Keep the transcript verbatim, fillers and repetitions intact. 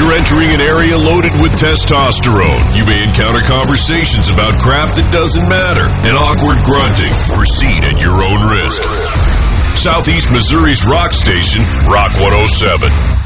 You're entering an area loaded with testosterone. You may encounter conversations about crap that doesn't matter and awkward grunting. Proceed at your own risk. Southeast Missouri's rock station, Rock one oh seven.